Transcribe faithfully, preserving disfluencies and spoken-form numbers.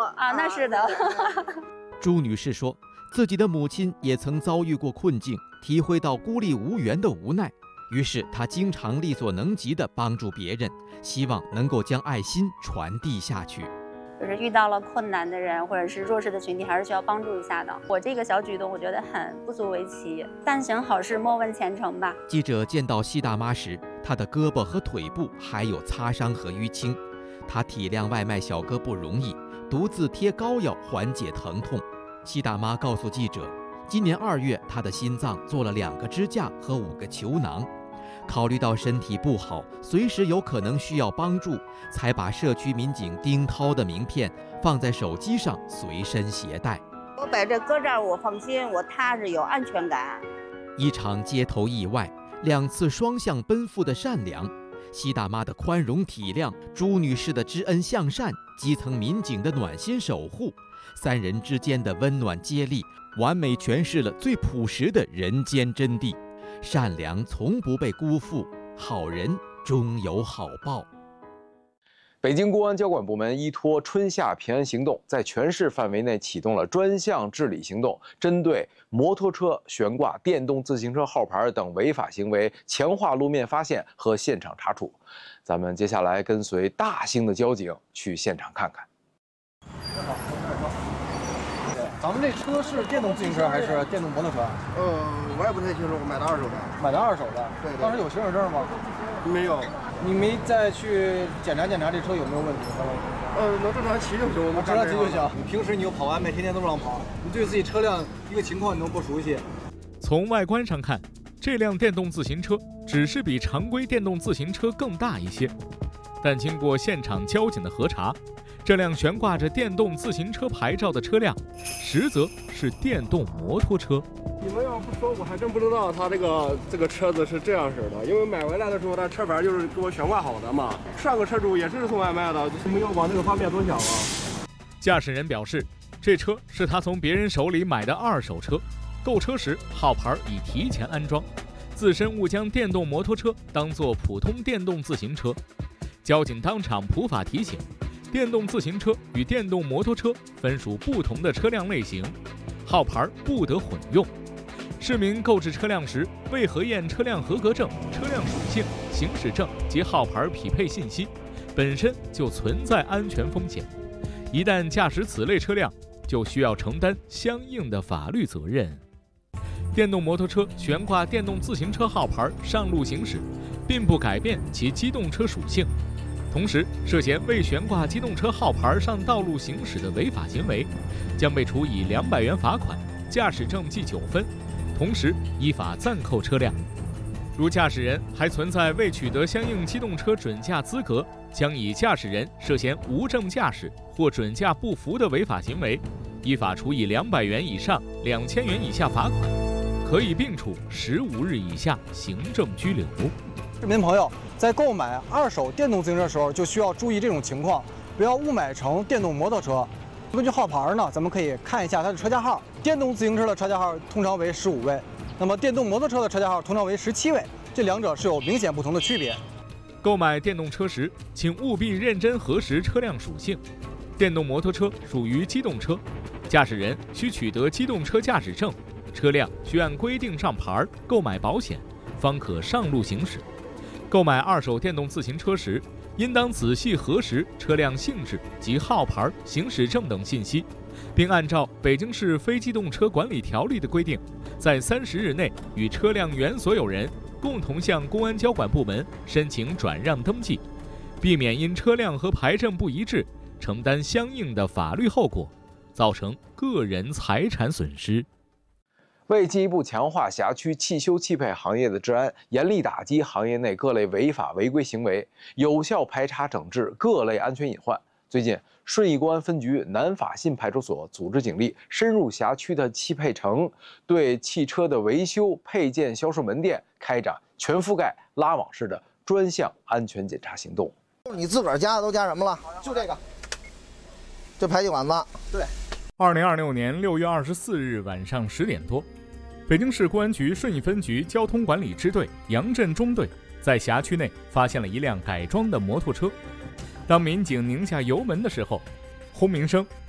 啊，那是的。 朱女士说，自己的母亲也曾遭遇过困境，体会到孤立无援的无奈，于是她经常力所能及地帮助别人，希望能够将爱心传递下去。 就是遇到了困难的人或者是弱势的群体，还是需要帮助一下的。我这个小举动，我觉得很不足为奇。但行好事，莫问前程吧。 记者见到西大妈时，她的胳膊和腿部还有擦伤和淤青，她体谅外卖小哥不容易，独自贴膏药缓解疼痛。西大妈告诉记者，今年二月，她的心脏做了两个支架和五个球囊。考虑到身体不好，随时有可能需要帮助，才把社区民警丁涛的名片放在手机上随身携带。 我把这搁这儿，我放心，我踏实，有安全感。 一场街头意外，两次双向奔赴的善良，西大妈的宽容体谅，朱女士的知恩向善，基层民警的暖心守护，三人之间的温暖接力，完美诠释了最朴实的人间真谛。善良从不被辜负，好人终有好报。 北京公安交管部门依托春夏平安行动，在全市范围内启动了专项治理行动，针对摩托车、悬挂电动自行车号牌等违法行为，强化路面发现和现场查处。咱们接下来跟随大兴的交警去现场看看。 咱们这车是电动自行车还是电动摩托车？ 呃，我也不太清楚，我买的二手的。 买的二手的。 对对。 当时有行驶证吗？ 没有。 你没再去检查检查这车有没有问题？ 呃，能正常骑就行，我们正常骑就行。你平时你又跑完，每天天都让跑，你对自己车辆一个情况你都不熟悉。 从外观上看，这辆电动自行车只是比常规电动自行车更大一些，但经过现场交警的核查，这辆悬挂着电动自行车牌照的车辆，实则是电动摩托车。 你们要不说，我还真不知道他这个这个车子是这样式的。因为买回来的时候，他车牌就是给我悬挂好的嘛。上个车主也是送外卖的，就是没有往这个方面多想啊。 驾驶人表示，这车是他从别人手里买的二手车，购车时号牌已提前安装，自身误将电动摩托车当作普通电动自行车。交警当场普法提醒，电动自行车与电动摩托车分属不同的车辆类型，号牌不得混用。市民购置车辆时未核验车辆合格证、车辆属性、行驶证及号牌匹配信息，本身就存在安全风险。一旦驾驶此类车辆，就需要承担相应的法律责任。电动摩托车悬挂电动自行车号牌上路行驶，并不改变其机动车属性。同时，涉嫌未悬挂机动车号牌上道路行驶的违法行为，将被处以两百元罚款、驾驶证记九分，同时依法暂扣车辆。如驾驶人还存在未取得相应机动车准驾资格，将以驾驶人涉嫌无证驾驶或准驾不符的违法行为，依法处以两百元以上两千元以下罚款，可以并处十五日以下行政拘留。 市民朋友在购买二手电动自行车的时候，就需要注意这种情况，不要误买成电动摩托车。根据号牌呢，咱们可以看一下它的车架号。电动自行车的车架号通常为十五位，那么电动摩托车的车架号通常为十七位，这两者是有明显不同的区别。 购买电动车时，请务必认真核实车辆属性。电动摩托车属于机动车，驾驶人需取得机动车驾驶证，车辆需按规定上牌、购买保险，方可上路行驶。购买二手电动自行车时，应当仔细核实车辆性质及号牌、行驶证等信息，并按照北京市非机动车管理条例的规定，在三十日内与车辆原所有人共同向公安交管部门申请转让登记，避免因车辆和牌证不一致，承担相应的法律后果，造成个人财产损失。 为进一步强化辖区汽修汽配行业的治安，严厉打击行业内各类违法违规行为，有效排查整治各类安全隐患。最近，顺义公安分局南法信派出所组织警力深入辖区的汽配城，对汽车的维修配件销售门店开展全覆盖拉网式的专项安全检查行动。 你自个儿加的都加什么了？就这个，这排气管子。对。 二零二六年六月二十四日晚上十点多，北京市公安局顺义分局交通管理支队杨震中队在辖区内发现了一辆改装的摩托车。当民警拧下油门的时候，轰鸣声